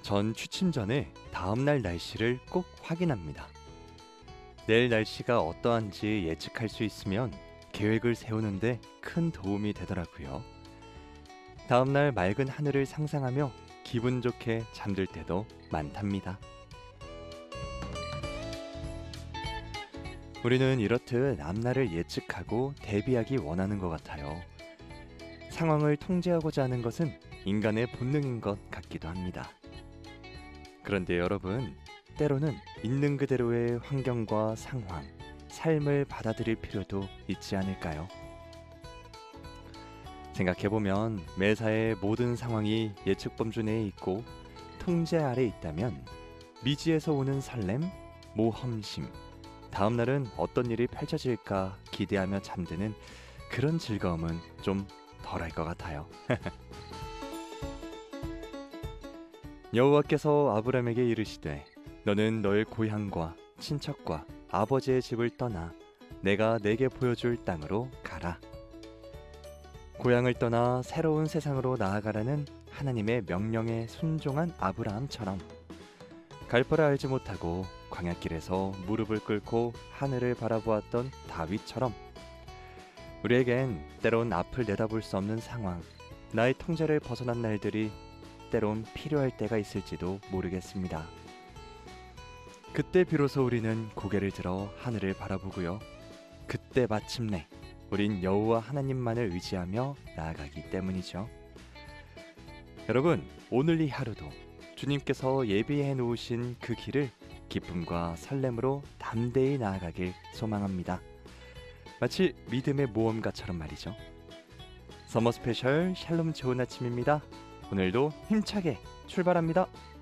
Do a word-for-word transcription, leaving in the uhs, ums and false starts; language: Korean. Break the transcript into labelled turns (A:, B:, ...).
A: 전 취침 전에 다음날 날씨를 꼭 확인합니다. 내일 날씨가 어떠한지 예측할 수 있으면 계획을 세우는데 큰 도움이 되더라고요. 다음날 맑은 하늘을 상상하며 기분 좋게 잠들 때도 많답니다. 우리는 이렇듯 앞날을 예측하고 대비하기 원하는 것 같아요. 상황을 통제하고자 하는 것은 인간의 본능인 것 같기도 합니다. 그런데 여러분, 때로는 있는 그대로의 환경과 상황, 삶을 받아들일 필요도 있지 않을까요? 생각해보면 매사의 모든 상황이 예측 범주 내에 있고 통제 아래 있다면 미지에서 오는 설렘, 모험심, 다음날은 어떤 일이 펼쳐질까 기대하며 잠드는 그런 즐거움은 좀 덜할 것 같아요. 여호와께서 아브람에게 이르시되 너는 너의 고향과 친척과 아버지의 집을 떠나 내가 내게 보여줄 땅으로 가라. 고향을 떠나 새로운 세상으로 나아가라는 하나님의 명령에 순종한 아브라함처럼 갈 바를 알지 못하고 광야길에서 무릎을 꿇고 하늘을 바라보았던 다윗처럼 우리에겐 때론 앞을 내다볼 수 없는 상황, 나의 통제를 벗어난 날들이 때론 필요할 때가 있을지도 모르겠습니다. 그때 비로소 우리는 고개를 들어 하늘을 바라보고요. 그때 마침내 우린 여호와 하나님만을 의지하며 나아가기 때문이죠. 여러분, 오늘 이 하루도 주님께서 예비해 놓으신 그 길을 기쁨과 설렘으로 담대히 나아가길 소망합니다. 마치 믿음의 모험가처럼 말이죠. 서머 스페셜 샬롬 좋은 아침입니다. 오늘도 힘차게 출발합니다.